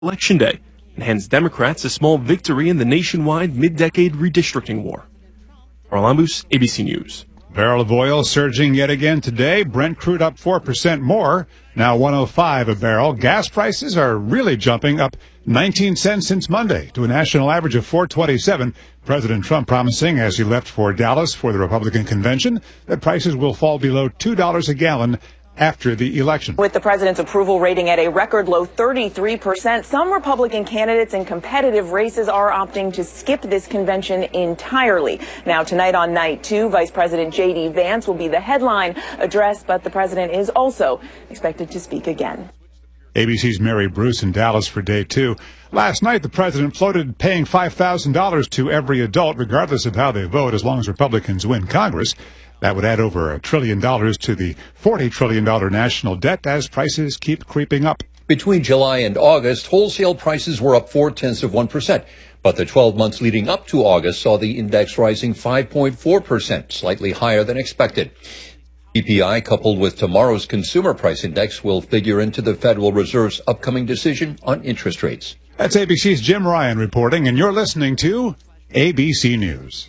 Election Day and hands Democrats a small victory in the nationwide mid-decade redistricting war. Carl Ambus, ABC News. Barrel of oil surging yet again today. Brent crude up 4% more, now $105 a barrel. Gas prices are really jumping, up 19 cents since Monday to a national average of $4.27. President Trump promising as he left for Dallas for the Republican convention that prices will fall below $2 a gallon after the election. With the president's approval rating at a record low 33%, some Republican candidates in competitive races are opting to skip this convention entirely. Now, tonight on Night 2, Vice President J.D. Vance will be the headline address, but the president is also expected to speak again. ABC's Mary Bruce in Dallas for Day 2. Last night, the president floated paying $5,000 to every adult, regardless of how they vote, as long as Republicans win Congress. That would add over $1 trillion to the $40 trillion national debt as prices keep creeping up. Between July and August, wholesale prices were up 0.4%, but the 12 months leading up to August saw the index rising 5.4%, slightly higher than expected. PPI, coupled with tomorrow's consumer price index, will figure into the Federal Reserve's upcoming decision on interest rates. That's ABC's Jim Ryan reporting, and you're listening to ABC News.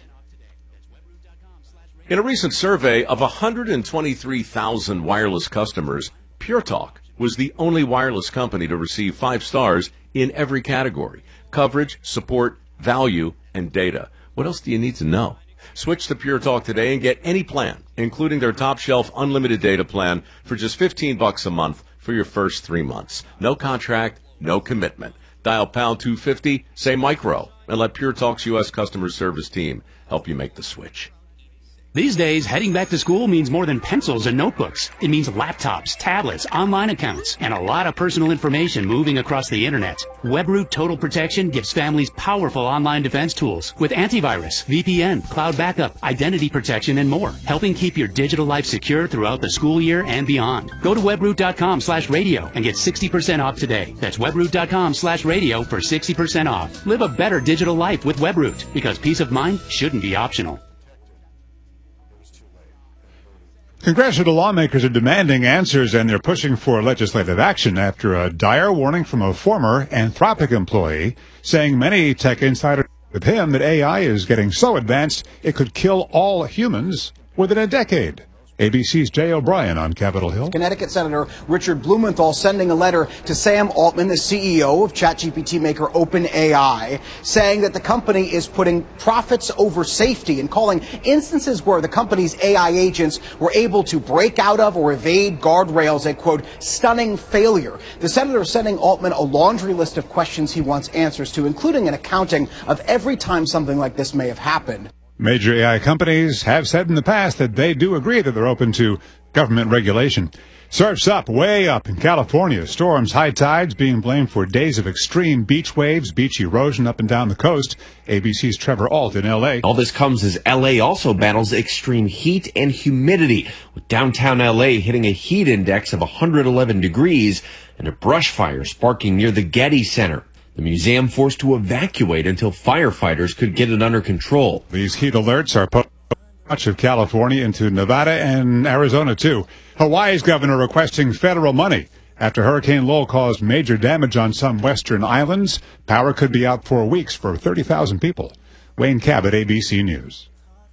In a recent survey of 123,000 wireless customers, Pure Talk was the only wireless company to receive 5 stars in every category: coverage, support, value, and data. What else do you need to know? Switch to Pure Talk today and get any plan, including their top shelf unlimited data plan, for just $15 a month for your first 3 months. No contract, no commitment. Dial pound 250, say micro, and let Pure Talk's U.S. customer service team help you make the switch. These days, heading back to school means more than pencils and notebooks. It means laptops, tablets, online accounts, and a lot of personal information moving across the internet. WebRoot Total Protection gives families powerful online defense tools with antivirus, VPN, cloud backup, identity protection, and more, helping keep your digital life secure throughout the school year and beyond. Go to webroot.com/radio and get 60% off today. That's webroot.com/radio for 60% off. Live a better digital life with WebRoot, because peace of mind shouldn't be optional. Congressional lawmakers are demanding answers, and they're pushing for legislative action after a dire warning from a former Anthropic employee saying many tech insiders with him that AI is getting so advanced it could kill all humans within a decade. ABC's Jay O'Brien on Capitol Hill. Connecticut Senator Richard Blumenthal sending a letter to Sam Altman, the CEO of ChatGPT maker OpenAI, saying that the company is putting profits over safety and calling instances where the company's AI agents were able to break out of or evade guardrails a, quote, stunning failure. The senator is sending Altman a laundry list of questions he wants answers to, including an accounting of every time something like this may have happened. Major AI companies have said in the past that they do agree that they're open to government regulation. Surf's up, way up in California. Storms, high tides being blamed for days of extreme beach waves, beach erosion up and down the coast. ABC's Trevor Ault in L.A. All this comes as L.A. also battles extreme heat and humidity, with downtown L.A. hitting a heat index of 111 degrees and a brush fire sparking near the Getty Center. The museum forced to evacuate until firefighters could get it under control. These heat alerts are much of California into Nevada and Arizona, too. Hawaii's governor requesting federal money after Hurricane Lowell caused major damage on some western islands. Power could be out for weeks for 30,000 people. Wayne Cabot, ABC News.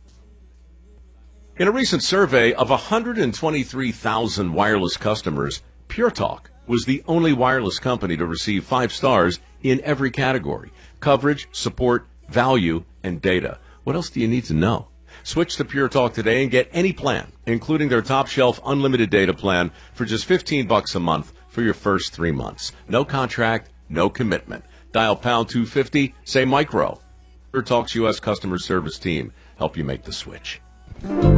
In a recent survey of 123,000 wireless customers, Pure Talk was the only wireless company to receive 5 stars in every category: coverage, support, value, and data. What else do you need to know? Switch to Pure Talk today and get any plan, including their top shelf unlimited data plan, for just $15 a month for your first 3 months. No contract, no commitment. Dial pound 250, say micro. Pure Talk's U.S. customer service team help you make the switch.